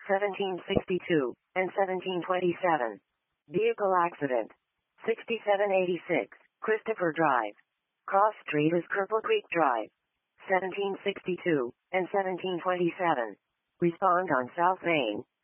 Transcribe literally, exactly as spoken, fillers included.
seventeen sixty-two, and seventeen twenty-seven. Vehicle accident. sixty-seven eighty-six, Christopher Drive. Cross Street is Cripple Creek Drive. seventeen sixty-two, and seventeen twenty-seven. Respond on South Main,